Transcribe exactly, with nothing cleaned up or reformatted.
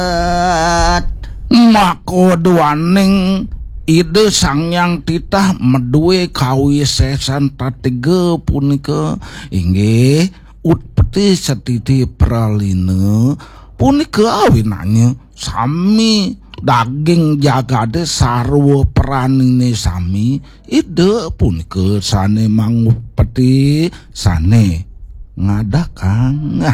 makodoaning ide sangyang titah medue kawisesan tatige punika inggih utpeti setiti praline punika awinane sami daging jagade sarwa pranine sami ide punika sane mangupeti sane ngadah Kang.